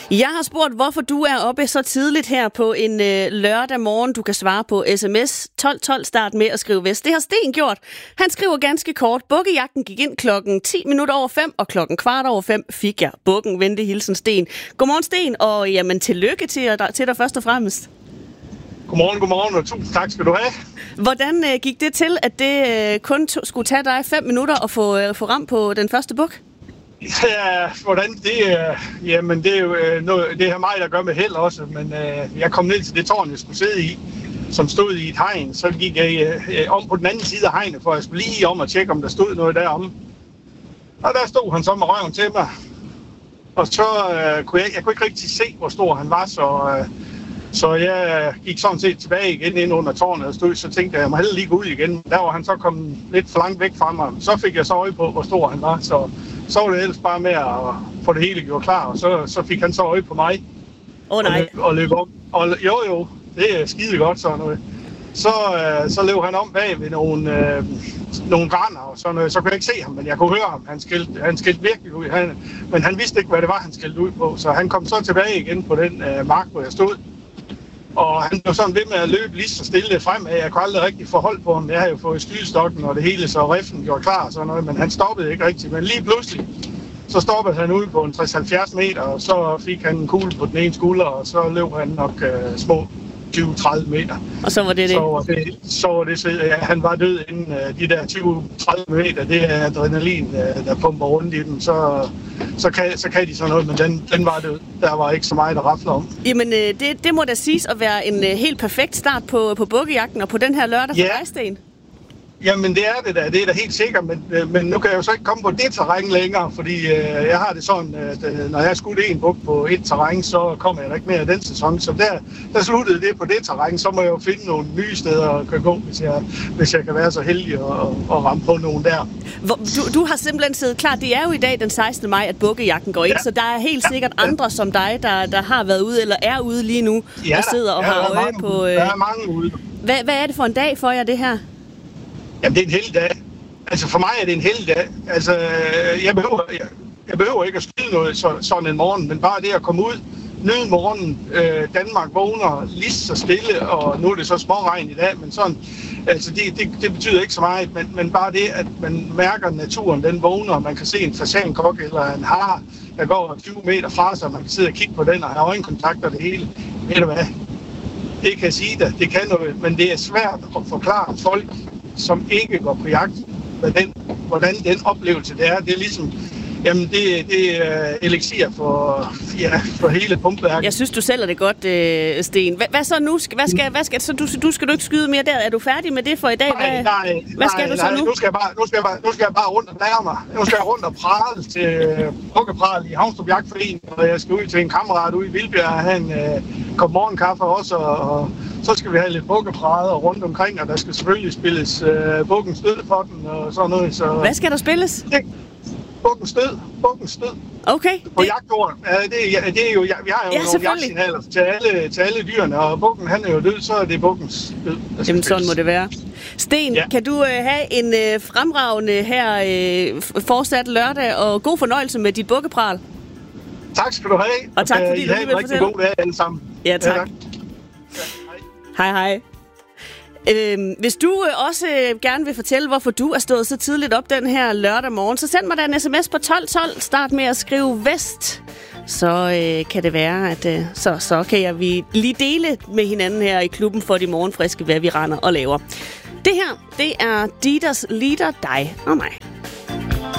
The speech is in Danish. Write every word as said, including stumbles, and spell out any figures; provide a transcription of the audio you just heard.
Jeg har spurgt, hvorfor du er oppe så tidligt her på en øh, lørdag morgen. Du kan svare på sms tolv tolv, start med at skrive vest. Det har Sten gjort. Han skriver ganske kort. Bukkejagten gik ind klokken ti minutter over fem, og klokken kvart over fem fik jeg bukken. Vente hilsen Sten. Godmorgen Sten, og jamen tillykke til, til dig først og fremmest. Godmorgen, godmorgen, og tusind tak skal du have. Hvordan øh, gik det til, at det øh, kun to, skulle tage dig fem minutter at få, øh, få ramt på den første buk? Ja, hvordan det er, jamen det er jo noget, det har mig, der gør med held også, men øh, jeg kom ned til det tårn, jeg skulle sidde i, som stod i et hegn. Så gik jeg øh, om på den anden side af hegnet, for jeg skulle lige om og tjekke, om der stod noget deromme. Og der stod han så med røven til mig, og så øh, kunne jeg, jeg kunne ikke rigtig se, hvor stor han var, så, øh, så jeg gik sådan set tilbage igen ind under tårnet og stod, så tænkte jeg, jeg må hellere lige gå ud igen. Der var han så kommet lidt for langt væk fra mig, så fik jeg så øje på, hvor stor han var, så Så var det ellers bare med at få det hele gjort klar, og så, så fik han så øje på mig. Åh oh, nej. Og løb, og løb om. Og jo jo, det er skide godt sådan noget. Så, øh, så løb han om bag ved nogle, øh, nogle grænder og sådan noget. Så kunne jeg ikke se ham, men jeg kunne høre ham. Han skældte, han skældte virkelig ud. Han, men han vidste ikke, hvad det var, han skældte ud på. Så han kom så tilbage igen på den øh, mark, hvor jeg stod. Og han blev sådan ved med at løbe lige så stille fremad. Jeg kunne aldrig rigtig få hold på ham. Jeg havde jo fået styrestokken og det hele, så riffen gjorde klar og sådan noget. Men han stoppede ikke rigtigt. Men lige pludselig, så stoppede han ude på en tres til halvfjerds meter, og så fik han en kugle på den ene skulder, og så løb han nok øh, små tyve til tredive meter. Og så var det det? Så var det, så var det så, ja, han var død inden øh, de der tyve til tredive meter. Det er adrenalin, øh, der pumper rundt i dem. Så, så, kan, så kan de sådan noget, men den, den var død. Der var ikke så meget, der rafler om. Jamen, øh, det, det må da siges at være en øh, helt perfekt start på, på bukkejagten og på den her lørdag for ja. dig, Sten. Jamen det er det da, det er da helt sikkert, men, men nu kan jeg jo så ikke komme på det terræn længere, fordi øh, jeg har det sådan, at øh, når jeg har skudt en buk på et terræn, så kommer jeg ikke mere af den sæson. Så der, der sluttede det på det terræn, så må jeg jo finde nogle nye steder at kan gå, hvis jeg, hvis jeg kan være så heldig at, at ramme på nogen der. Hvor, du, du har simpelthen siddet klar, det er jo i dag den sekstende maj, at bukkejagten går ind, ja. Så der er helt sikkert ja. andre som dig, der, der har været ude eller er ude lige nu, ja, og sidder og ja, har øje mange, på... Øh... Der er mange ude. Hvad, hvad er det for en dag for jer, det her? Jamen, det er en helligdag. Altså, for mig er det en helligdag. Altså, jeg behøver, jeg, jeg behøver ikke at skyde noget så, sådan en morgen, men bare det at komme ud, nyde morgenen, øh, Danmark vågner lige så stille, og nu er det så småregn i dag, men sådan, altså, det, det, det betyder ikke så meget, men, men bare det, at man mærker naturen, den vågner, og man kan se en fasankok eller en hare, der går tyve meter fra sig, man kan sidde og kigge på den og have øjenkontakt og det hele. Ved du hvad? Det kan jeg sige dig, det kan noget, men det er svært at forklare folk, som ikke går på jagt, hvordan, hvordan den oplevelse det er. Det er ligesom, jamen det, det er eliksir for, ja, for hele pumpværket. Jeg synes, du sælger det godt, øh, Sten. Hvad, hvad så nu? Hvad skal, hvad skal, så du, du skal du ikke skyde mere der? Er du færdig med det for i dag? Nej, hvad, nej, hvad skal nej, du så nej, nu? Nu skal, jeg bare, nu, skal jeg bare, nu skal jeg bare rundt og lære mig. Nu skal jeg rundt og prale til bukkepral i Havnstrup Jagtforening, og jeg skal ud til en kammerat ude i Vildbjerg og have en øh, kop morgenkaffe også, og, og så skal vi have lidt bukkeprader rundt omkring, og der skal selvfølgelig spilles øh, bukkens stød for den og sådan noget. Så hvad skal der spilles? Det, bukkens stød. Bukkens stød. Okay. På det... jagtjorden. Ja, det, ja, det er jo, ja, vi har jo ja, nogle jagtsignaler til alle, til alle dyrene, og bukken han er jo død, så er det bukkens død. Jamen sådan må det være. Sten, ja. Kan du øh, have en øh, fremragende her øh, fortsat lørdag, og god fornøjelse med dit bukkepral. Tak skal du have. Og tak fordi I du lige vil fortælle. God dag alle sammen. Ja, tak. Ja, tak. Ja, hej. Hej, hej. Øhm, hvis du øh, også øh, gerne vil fortælle, hvorfor du er stået så tidligt op den her lørdag morgen, så send mig da en sms på tolv tolv. Start med at skrive vest. Så øh, kan det være, at øh, så, så kan jeg vi lige dele med hinanden her i klubben for de morgenfriske, hvad vi render og laver. Det her, det er Dieters Lieder, dig og mig.